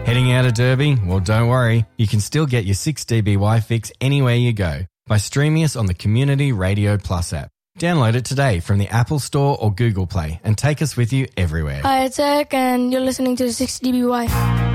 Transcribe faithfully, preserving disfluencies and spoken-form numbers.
Heading out of Derby? Well, don't worry. You can still get your six D B Y fix anywhere you go by streaming us on the Community Radio Plus app. Download it today from the Apple Store or Google Play and take us with you everywhere. Hi, it's Eric and you're listening to six D B Y.